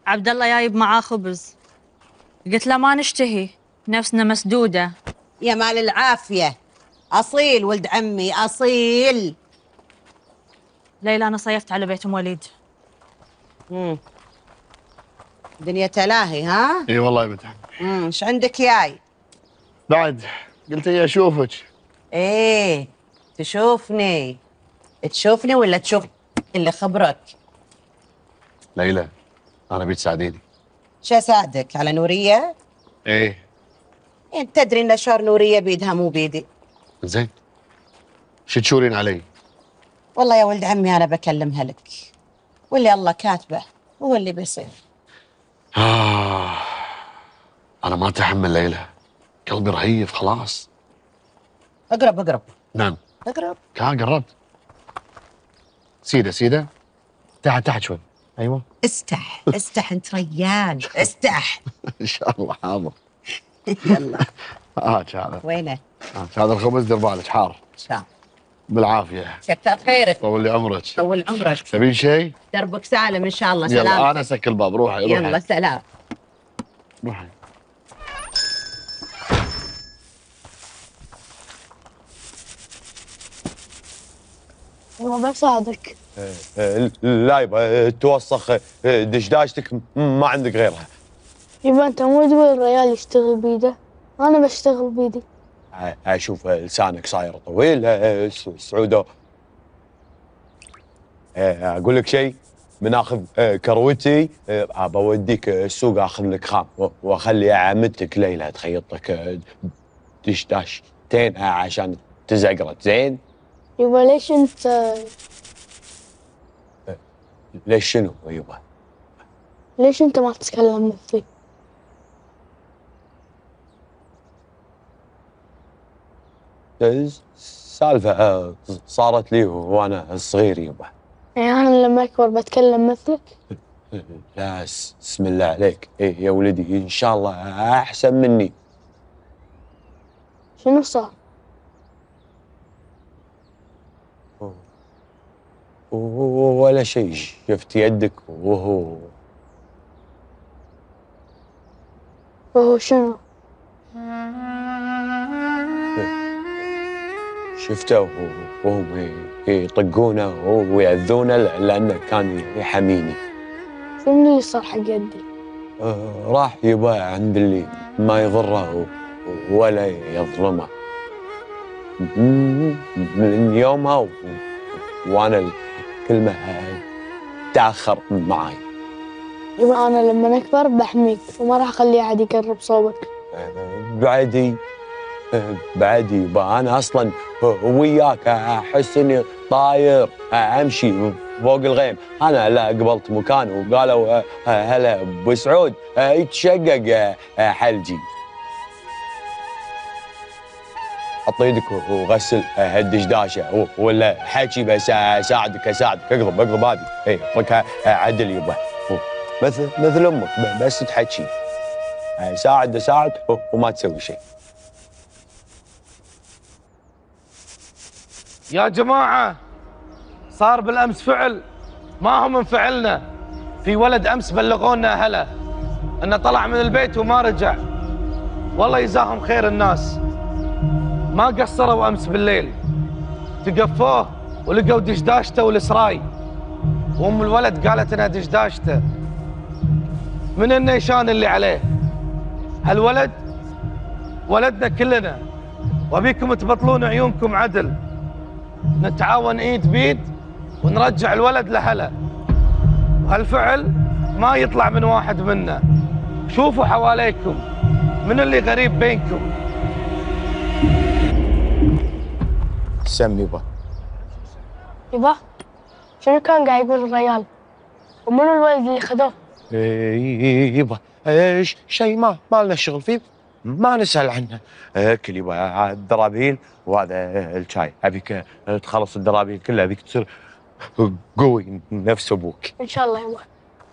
عبد الله جايب معاه خبز. قلت له ما نشتهي، نفسنا مسدودة. يا مال العافية، أصيل ولد عمي أصيل. ليلى أنا صيفت على بيت أم وليد. دنيا تلاهي ها؟ اي والله يا بنت عمي. ايش عندك جاي؟ بعد قلت لي اشوفك. ايه تشوفني ولا تشوف اللي خبرك؟ ليلى انا بيت تساعديني. شو اساعدك على نورية؟ ايه انت تدري ان شعر نورية بيدها مو بيدي. زين، شو تشورين علي؟ والله يا ولد عمي انا بكلمها لك، واللي الله كاتبه هو اللي بيصير. انا ما اتحمل ليلى، قلبي رهيف خلاص. اقرب. نعم اقرب. قربت. سيده تحت شوي. ايوه استح انت ريال استح. ان شاء الله حاضر. يلا. هذا وينه؟ هذا الخبز دير بالك حار. ان شاء الله. بالعافيه. كثر خيرك. طول لي عمرك. طول عمرك. تبين شيء؟ دربك سالم ان شاء الله. يلا سلام. انا اسكر الباب. روحي يلا سلام. روحي. والله بساعدك. لا يبا توسخ دشداشتك ما عندك غيرها. يبا انت مو تقول الريال يشتغل بيده، انا بشتغل بيدي. اشوف لسانك صاير طويل سعودو. اقول لك شيء، بناخذ كروتي بوديك السوق اخذ لك خام واخلي عمتك ليلى تخيط لك دشداشتين عشان تزقرت. زين؟ يبا ليش انت ليش شنو يبا؟ ليش انت ما تتكلم مثلي؟ سالفة صارت لي وانا صغير يبا. يعني انا لما اكبر بتكلم مثلك؟ لا بسم الله عليك، إيه يا ولدي ان شاء الله احسن مني. شنو صار؟ ولا شيء، شفت يدك وهو شنو؟ شفته وهم يطقونه ويأذونه لأنه كان يحميني. شنو اللي صار حق يدي؟ راح يبا عند اللي ما يضره ولا يظلمه. من يومها وأنا الكلمة تأخر معاي. يبا أنا لما أكبر بحميك وما راح أخلي أحد يقرب صوبك. بعدي يبا أنا أصلاً وياك أحس إني طاير أمشي فوق الغيم. أنا لا قبلت مكان وقالوا هلا أبو سعود يتشقق حلجي. حط ايدك وغسل الدشداشه ولا حكي بس اساعدك. اقضب هذه. اي اطلقها عدل يبا مثل امك بس تحكي. اساعد وما تسوي شيء. يا جماعه صار بالامس فعل ما هو من فعلنا. في ولد امس بلغونا اهله انه طلع من البيت وما رجع. والله يجزاهم خير الناس، ما قصروا امس بالليل، تقفوه ولقوا دشداشته والسراي. وام الولد قالت انها دشداشته من النيشان اللي عليه. هالولد ولدنا كلنا، وابيكم تبطلون عيونكم عدل، نتعاون ايد بيد ونرجع الولد لهله. وهالفعل ما يطلع من واحد منا. شوفوا حواليكم من اللي غريب بينكم. سم يبا شنو كان قاعد يقول الريال؟ ومنو الولد اللي خذوه؟ يبا شيء ما لنا شغل فيه، ما نسأل عنه. كل يبا الدرابيل وهذا الشاي. ابيك تخلص الدرابيل كلها، ابيك تصير قوي نفس ابوك. ان شاء الله يبا.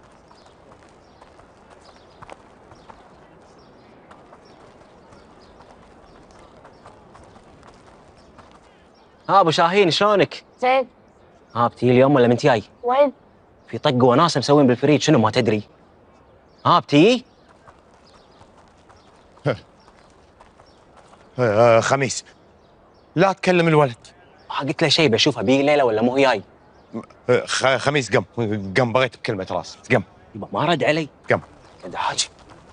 ابو شاهين شلونك؟ زين. بتجي اليوم ولا من جاي؟ وين؟ في طق وناسه مسوين بالفريج، شنو ما تدري؟ بتي؟ خميس لا تكلم الولد. ما قلت له شيء بشوفها بيجي ليلة ولا مو جاي؟ خميس قم بغيت بكلمة راس قم. يبا ما رد علي. قم. يا حاج.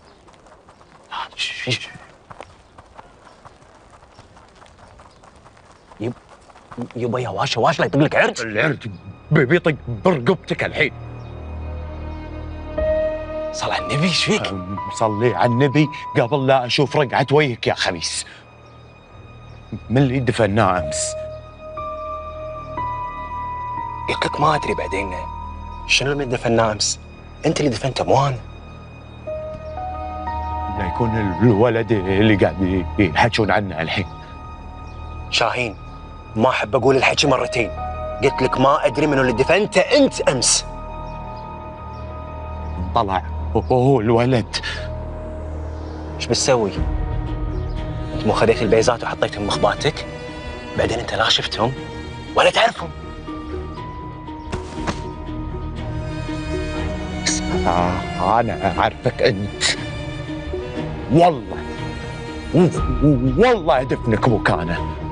يبا يا واش لا يطق لك عرج. العرج بيطق برقبتك الحين. صل على النبي ايش فيك؟ صلي على النبي قبل لا اشوف رقعة وجهك يا خميس. من اللي دفناه امس؟ قلت لك ما ادري بعدين شنو اللي دفناه امس؟ انت اللي دفنته مو انا. لا يكون الولد اللي قاعد يحكون عنه الحين. شاهين ما احب اقول الحكي مرتين. قلت لك ما ادري منو اللي دفنته انت امس. طلع هو الولد. ايش بتسوي؟ انت مو خذيت البيزات وحطيتهم مخباتك؟ بعدين انت لا شفتهم ولا تعرفهم. انا اعرفك انت. والله ادفنك مكانه.